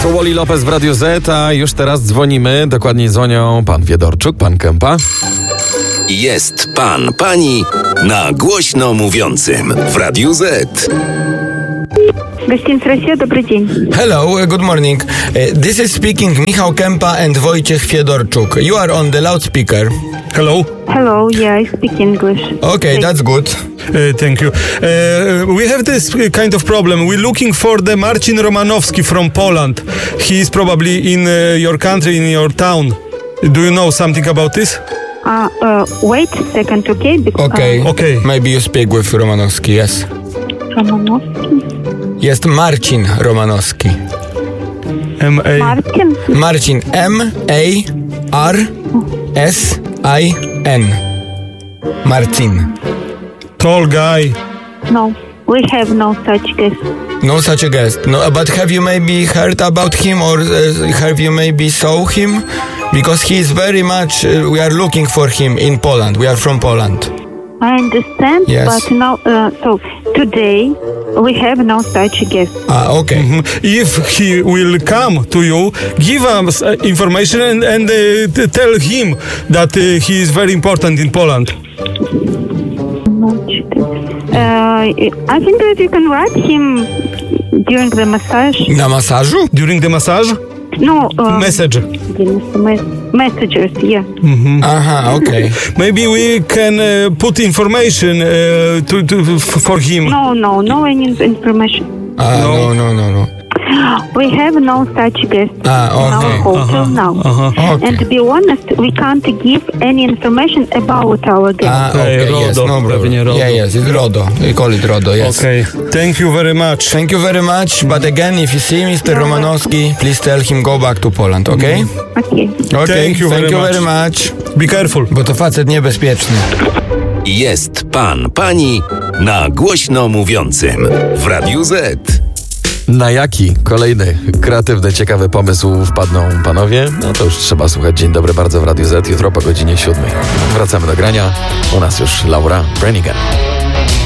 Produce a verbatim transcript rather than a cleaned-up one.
To Wally Lopez w Radiu Z, a już teraz dzwonimy. Dokładnie dzwonią pan Fiedorczuk, pan Kępa. Jest pan, pani na głośno mówiącym w Radiu Z. Гостиница «Россия», добрый день. Hello, uh, good morning. Uh, this is speaking Michał Kępa and Wojciech Fiedorczuk. You are on the loudspeaker. Hello. Hello, yeah, I speak English. Okay, that's good. Uh, thank you. Uh, we have this kind of problem. We're looking for the Marcin Romanowski from Poland. He is probably in uh, your country, in your town. Do you know something about this? Uh, uh, wait a second, okay? Because, Okay. Uh, Okay. Maybe you speak with Romanowski, yes. Romanowski. Jest Marcin Romanowski. M A Martin? Marcin, M A R S I N. Marcin. Tall guy. No, we have no such guest. No such a guest. No, but have you maybe heard about him or uh, have you maybe saw him? Because he is very much, uh, we are looking for him in Poland. We are from Poland. I understand, Yes. but now, uh, so today we have no such guest. Ah, okay. If he will come to you, give us uh, information and, and uh, t- tell him that uh, he is very important in Poland. Uh, I think that you can write him during the massage. Na masażu? During the massage? No, uh, Message. messages, yeah. Aha, okay. Maybe we can uh, put information uh, to, to, f- for him. No, no, no any information. Ah, no, no, no, no. We have no such guest Ah, in okay. our hotel now. Okay. And to be honest, we can't give any information about our guest. Ah, Okay, okay, yes, Rodo. no problem. Pewnie Rodo. Yeah, yes, it's Rodo. We call it Rodo, yes. Okay. Thank you very much. Thank you very much, but again, if you see Mister Romanowski, please tell him go back to Poland, okay? Okay. Okay, Thank you very you much. very much. Be careful. Bo to facet niebezpieczny. Jest pan, pani na głośno mówiącym w Radiu Z. Na jaki kolejny kreatywny, ciekawy pomysł wpadną panowie? No to już trzeba słuchać. Dzień dobry bardzo w Radiu Z. Jutro po godzinie siódmej. Wracamy do grania. U nas już Laura Branigan.